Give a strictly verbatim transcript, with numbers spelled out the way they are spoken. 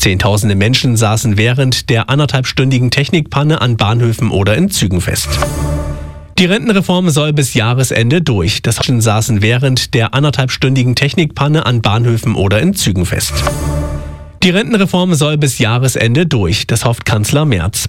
Zehntausende Menschen saßen während der anderthalbstündigen Technikpanne an Bahnhöfen oder in Zügen fest. Die Rentenreform soll bis Jahresende durch. Das Menschen saßen während der anderthalbstündigen Technikpanne an Bahnhöfen oder in Zügen fest. Die Rentenreform soll bis Jahresende durch. Das hofft Kanzler Merz.